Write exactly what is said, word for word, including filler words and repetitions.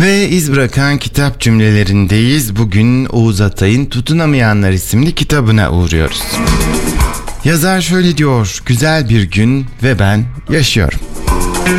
Ve iz bırakan kitap cümlelerindeyiz. Bugün Oğuz Atay'ın Tutunamayanlar isimli kitabına uğruyoruz. Yazar şöyle diyor: güzel bir gün ve ben yaşıyorum.